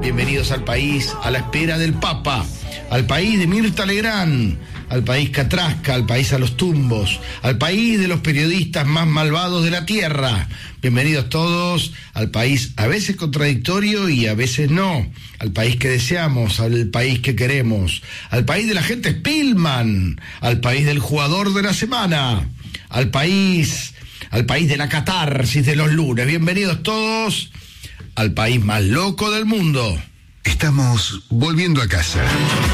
Bienvenidos al país a la espera del Papa, al país de Mirta Legrand, al país Catrasca, al país a los tumbos, al país de los periodistas más malvados de la tierra. Bienvenidos todos al país a veces contradictorio y a veces no, al país que deseamos, al país que queremos, al país de la gente Spillman, al país del jugador de la semana, al país de la catarsis de los lunes. Bienvenidos todos al país más loco del mundo. Estamos volviendo a casa.